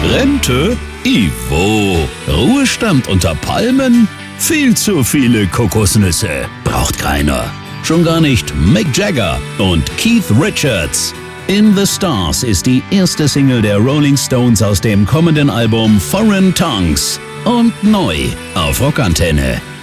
Rente? Ivo. Ruhestand unter Palmen? Viel zu viele Kokosnüsse. Braucht keiner. Schon gar nicht Mick Jagger und Keith Richards. In the Stars ist die erste Single der Rolling Stones aus dem kommenden Album Foreign Tongues. Und neu auf Rockantenne.